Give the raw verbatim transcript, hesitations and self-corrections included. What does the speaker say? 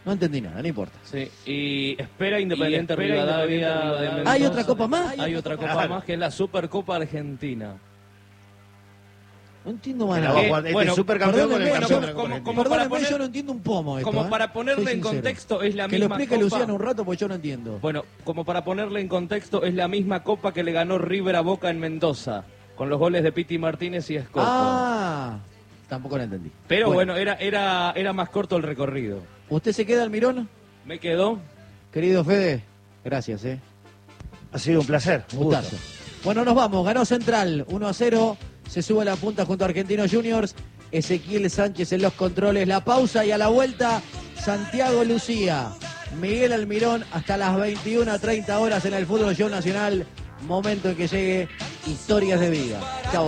No entendí nada, no importa. Sí, y espera Independiente Y espera Rivadavia Independiente de Mendoza. ¿Hay otra copa más? Hay otra copa Claro. más que es la Supercopa Argentina. No entiendo más Pero nada. vos, Juan, este bueno, supercampeón con el perdóneme, campeón yo- de la Copa como- Argentina. como para Perdóneme, poner- yo no entiendo un pomo esto, Como ¿eh? para ponerle Soy en sincero. contexto, es la Que lo misma explique copa. Luciano un rato porque yo no entiendo. Bueno, como para ponerle en contexto, es la misma copa que le ganó River a Boca en Mendoza, con los goles de Piti Martínez y Escoto. Ah, tampoco la entendí. Pero bueno, era, era, era más corto el recorrido. ¿Usted se queda, Almirón? Me quedó. Querido Fede, gracias, ¿eh? Ha sido un placer. Un gusto. Gustazo. Bueno, nos vamos. Ganó Central uno a cero. Se sube a la punta junto a Argentinos Juniors. Ezequiel Sánchez en los controles. La pausa y a la vuelta, Santiago Lucía. Miguel Almirón hasta las veintiuna treinta horas en el Fútbol Show Nacional. Momento en que llegue Historias de Vida. Chao.